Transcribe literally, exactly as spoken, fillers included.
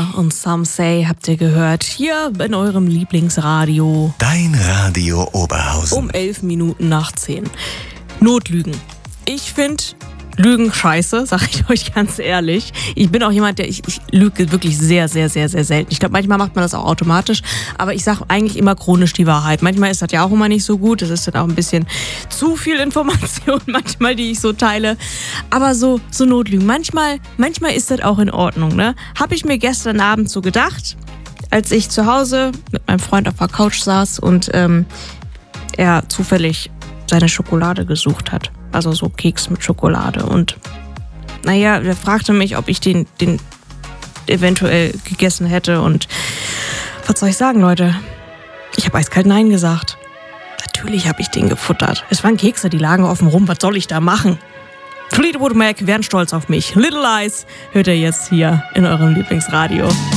Mother und Some Say habt ihr gehört, hier in eurem Lieblingsradio. Dein Radio Oberhausen. Um elf Minuten nach zehn. Notlügen. Ich finde Lügen scheiße, sag ich euch ganz ehrlich. Ich bin auch jemand, der, ich, ich lüge wirklich sehr, sehr, sehr, sehr selten. Ich glaube, manchmal macht man das auch automatisch, aber ich sage eigentlich immer chronisch die Wahrheit. Manchmal ist das ja auch immer nicht so gut, das ist dann auch ein bisschen zu viel Information manchmal, die ich so teile. Aber so, so Notlügen, manchmal, manchmal ist das auch in Ordnung, ne? Habe ich mir gestern Abend so gedacht, als ich zu Hause mit meinem Freund auf der Couch saß und ähm, er zufällig seine Schokolade gesucht hat. Also so Keks mit Schokolade. Und naja, er fragte mich, ob ich den, den eventuell gegessen hätte. Und was soll ich sagen, Leute? Ich habe eiskalt Nein gesagt. Natürlich habe ich den gefuttert. Es waren Kekse, die lagen offen rum. Was soll ich da machen? Fleetwood Mac wären stolz auf mich. Little Lies hört ihr jetzt hier in eurem Lieblingsradio.